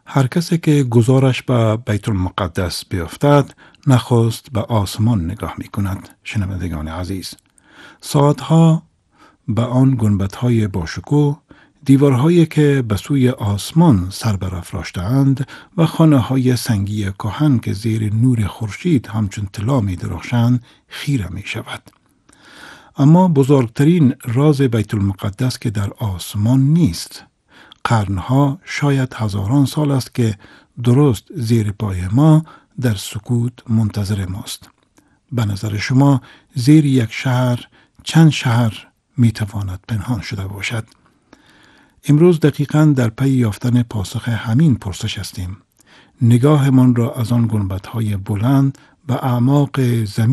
هر کسی که گذارش به بیت المقدس بیفتد نخست به آسمان نگاه می کند. شنوندگان عزیز، ساعتها به آن گنبدهای باشکوه، دیوارهایی که به سوی آسمان سر برافراشته‌اند و خانه‌های سنگی کهن که زیر نور خورشید همچون طلا می درخشند خیره می شود. اما بزرگترین راز بیت المقدس که در آسمان نیست. قرنها، شاید هزاران سال است که درست زیر پای ما در سکوت منتظر ماست. به نظر شما زیر یک شهر چند شهر می تواند پنهان شده باشد؟ امروز دقیقاً در پی یافتن پاسخ همین پرسش هستیم. نگاهمان را از آن گنبدهای بلند به اعماق زمین